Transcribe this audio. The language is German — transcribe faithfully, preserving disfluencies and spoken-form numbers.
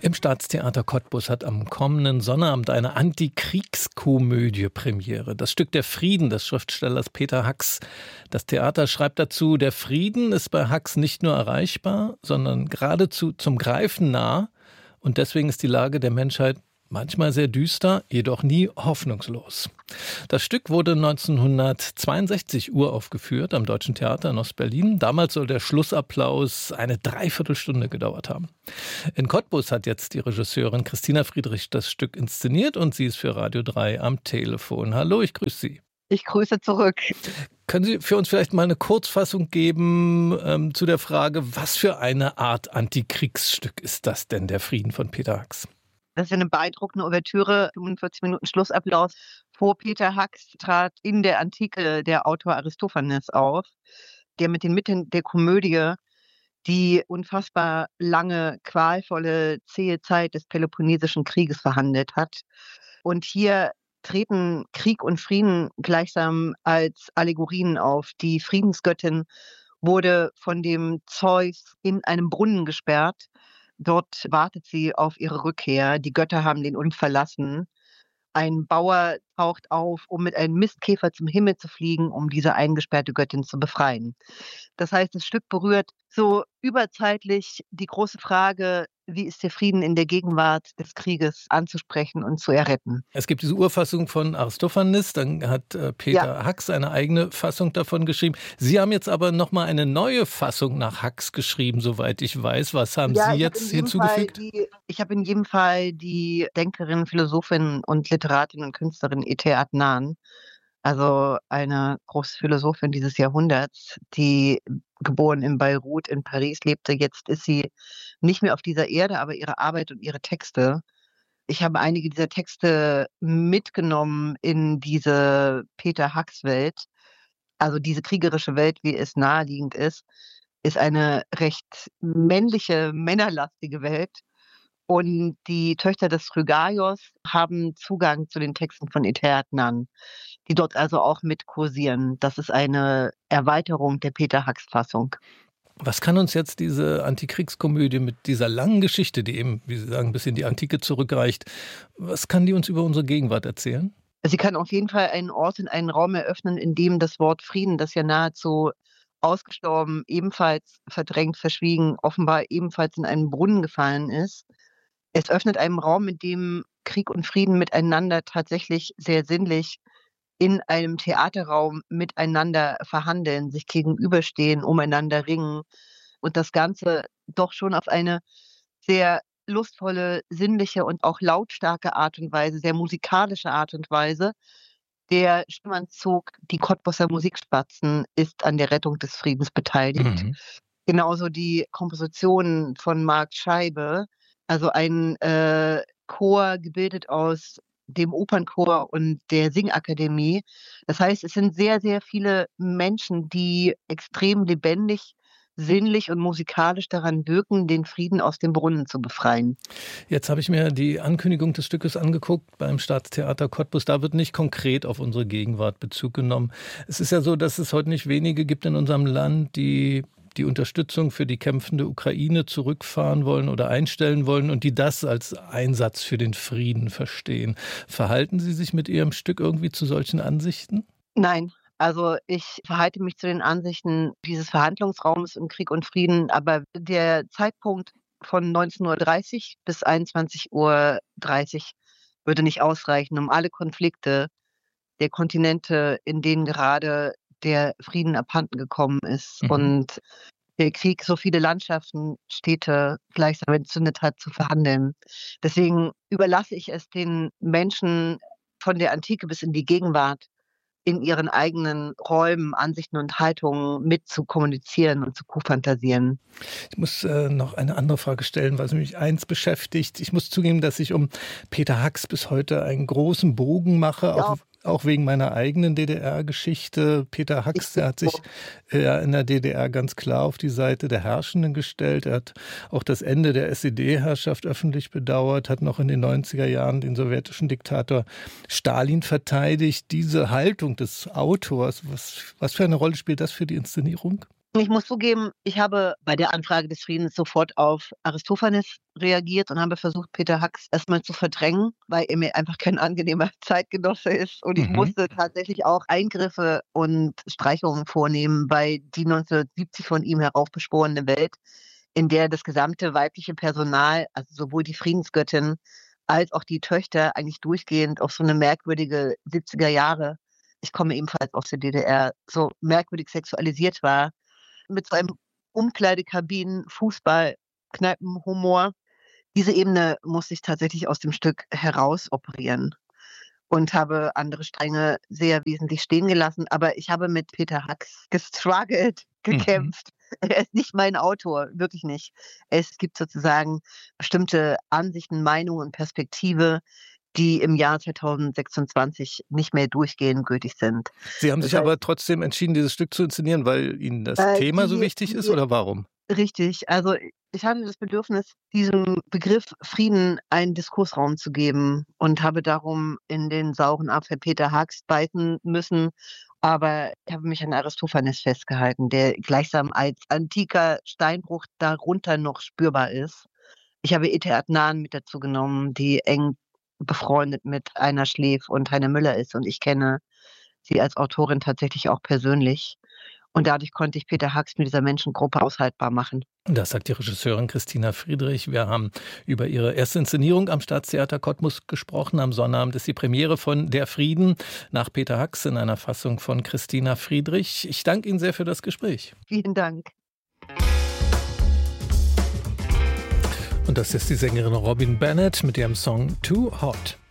Im Staatstheater Cottbus hat am kommenden Sonnabend eine Antikriegskomödie Premiere. Das Stück Der Frieden des Schriftstellers Peter Hacks. Das Theater schreibt dazu, der Frieden ist bei Hacks nicht nur erreichbar, sondern geradezu zum Greifen nah. Und deswegen ist die Lage der Menschheit manchmal sehr düster, jedoch nie hoffnungslos. Das Stück wurde neunzehnhundertzweiundsechzig uraufgeführt am Deutschen Theater in Ostberlin. Damals soll der Schlussapplaus eine Dreiviertelstunde gedauert haben. In Cottbus hat jetzt die Regisseurin Christina Friedrich das Stück inszeniert und sie ist für Radio drei am Telefon. Hallo, ich grüße Sie. Ich grüße zurück. Können Sie für uns vielleicht mal eine Kurzfassung geben ähm, zu der Frage, was für eine Art Antikriegsstück ist das denn, Der Frieden von Peter Hacks? Das ist eine beeindruckende Ouvertüre, fünfundvierzig Minuten Schlussapplaus. Vor Peter Hacks trat in der Antike der Autor Aristophanes auf, der mit den Mitteln der Komödie die unfassbar lange, qualvolle, zähe Zeit des Peloponnesischen Krieges verhandelt hat. Und hier treten Krieg und Frieden gleichsam als Allegorien auf. Die Friedensgöttin wurde von dem Zeus in einem Brunnen gesperrt. Dort wartet sie auf ihre Rückkehr. Die Götter haben den Olymp verlassen. Ein Bauer taucht auf, um mit einem Mistkäfer zum Himmel zu fliegen, um diese eingesperrte Göttin zu befreien. Das heißt, das Stück berührt so überzeitlich die große Frage, wie ist der Frieden in der Gegenwart des Krieges anzusprechen und zu erretten. Es gibt diese Urfassung von Aristophanes, dann hat äh, Peter ja. Hacks eine eigene Fassung davon geschrieben. Sie haben jetzt aber nochmal eine neue Fassung nach Hacks geschrieben, soweit ich weiß. Was haben ja, Sie jetzt hinzugefügt? Die, ich habe in jedem Fall die Denkerin, Philosophin und Literatin und Künstlerin Ethel Adnan, also eine große Philosophin dieses Jahrhunderts, die geboren in Beirut in Paris lebte. Jetzt ist sie nicht mehr auf dieser Erde, aber ihre Arbeit und ihre Texte. Ich habe einige dieser Texte mitgenommen in diese Peter Hacks Welt. Also diese kriegerische Welt, wie es naheliegend ist, ist eine recht männliche, männerlastige Welt. Und die Töchter des Phrygaios haben Zugang zu den Texten von Ethel Adnan, die dort also auch mit kursieren. Das ist eine Erweiterung der Peter Hacks Fassung. Was kann uns jetzt diese Antikriegskomödie mit dieser langen Geschichte, die eben, wie Sie sagen, bis in die Antike zurückreicht, was kann die uns über unsere Gegenwart erzählen? Sie kann auf jeden Fall einen Ort in einen Raum eröffnen, in dem das Wort Frieden, das ja nahezu ausgestorben, ebenfalls verdrängt, verschwiegen, offenbar ebenfalls in einen Brunnen gefallen ist. Es öffnet einen Raum, in dem Krieg und Frieden miteinander tatsächlich sehr sinnlich in einem Theaterraum miteinander verhandeln, sich gegenüberstehen, umeinander ringen und das Ganze doch schon auf eine sehr lustvolle, sinnliche und auch lautstarke Art und Weise, sehr musikalische Art und Weise. Der Stimmanzug, die Cottbuser Musikspatzen, ist an der Rettung des Friedens beteiligt. Mhm. Genauso die Komposition von Marc Scheibe, also ein äh, Chor gebildet aus dem Opernchor und der Singakademie. Das heißt, es sind sehr, sehr viele Menschen, die extrem lebendig, sinnlich und musikalisch daran wirken, den Frieden aus dem Brunnen zu befreien. Jetzt habe ich mir die Ankündigung des Stückes angeguckt beim Staatstheater Cottbus. Da wird nicht konkret auf unsere Gegenwart Bezug genommen. Es ist ja so, dass es heute nicht wenige gibt in unserem Land, die die Unterstützung für die kämpfende Ukraine zurückfahren wollen oder einstellen wollen und die das als Einsatz für den Frieden verstehen. Verhalten Sie sich mit Ihrem Stück irgendwie zu solchen Ansichten? Nein. Also ich verhalte mich zu den Ansichten dieses Verhandlungsraums im Krieg und Frieden, aber der Zeitpunkt von neunzehn Uhr dreißig bis einundzwanzig Uhr dreißig würde nicht ausreichen, um alle Konflikte der Kontinente, in denen gerade der Frieden abhanden gekommen ist mhm. und der Krieg so viele Landschaften, Städte gleichsam entzündet hat, zu verhandeln. Deswegen überlasse ich es den Menschen von der Antike bis in die Gegenwart, in ihren eigenen Räumen, Ansichten und Haltungen mit zu kommunizieren und zu co-fantasieren. Ich muss äh, noch eine andere Frage stellen, weil mich eins beschäftigt. Ich muss zugeben, dass ich um Peter Hacks bis heute einen großen Bogen mache, ja. auch Auch wegen meiner eigenen D D R-Geschichte. Peter Hacks, der hat sich äh, in der D D R ganz klar auf die Seite der Herrschenden gestellt. Er hat auch das Ende der S E D-Herrschaft öffentlich bedauert, hat noch in den neunziger Jahren den sowjetischen Diktator Stalin verteidigt. Diese Haltung des Autors, was, was für eine Rolle spielt das für die Inszenierung? Ich muss zugeben, ich habe bei der Anfrage des Friedens sofort auf Aristophanes reagiert und habe versucht, Peter Hacks erstmal zu verdrängen, weil er mir einfach kein angenehmer Zeitgenosse ist. Und ich Mhm. musste tatsächlich auch Eingriffe und Streichungen vornehmen bei die neunzehnhundertsiebzig von ihm heraufbeschworene Welt, in der das gesamte weibliche Personal, also sowohl die Friedensgöttin als auch die Töchter, eigentlich durchgehend auf so eine merkwürdige siebziger Jahre, ich komme ebenfalls aus der D D R, so merkwürdig sexualisiert war, mit so einem Umkleidekabinen, Fußball, Kneipenhumor. Diese Ebene musste ich tatsächlich aus dem Stück herausoperieren und habe andere Stränge sehr wesentlich stehen gelassen. Aber ich habe mit Peter Hacks gestruggelt, Mhm. gekämpft. Er ist nicht mein Autor, wirklich nicht. Es gibt sozusagen bestimmte Ansichten, Meinungen und Perspektive, die im Jahr zweitausendsechsundzwanzig nicht mehr durchgehend gültig sind. Sie haben Das sich heißt, aber trotzdem entschieden, dieses Stück zu inszenieren, weil Ihnen das äh, Thema so die wichtig ist die oder warum? Richtig. Also, ich hatte das Bedürfnis, diesem Begriff Frieden einen Diskursraum zu geben und habe darum in den sauren Apfel Peter Hacks beißen müssen. Aber ich habe mich an Aristophanes festgehalten, der gleichsam als antiker Steinbruch darunter noch spürbar ist. Ich habe Ete Adnan mit dazu genommen, die eng befreundet mit Aina Schläf und Heiner Müller ist. Und ich kenne sie als Autorin tatsächlich auch persönlich. Und dadurch konnte ich Peter Hacks mit dieser Menschengruppe aushaltbar machen. Das sagt die Regisseurin Christina Friedrich. Wir haben über ihre erste Inszenierung am Staatstheater Cottbus gesprochen. Am Sonnabend ist die Premiere von Der Frieden nach Peter Hacks in einer Fassung von Christina Friedrich. Ich danke Ihnen sehr für das Gespräch. Vielen Dank. Und das ist die Sängerin Robin Bennett mit ihrem Song Too Hot.